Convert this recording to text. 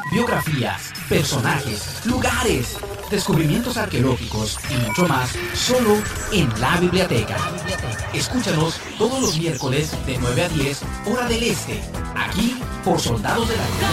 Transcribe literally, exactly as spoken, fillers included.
biografías, personajes, lugares, descubrimientos arqueológicos y mucho más, solo en la biblioteca. Escúchanos todos los miércoles de nueve a diez, hora del este, aquí por Soldados de la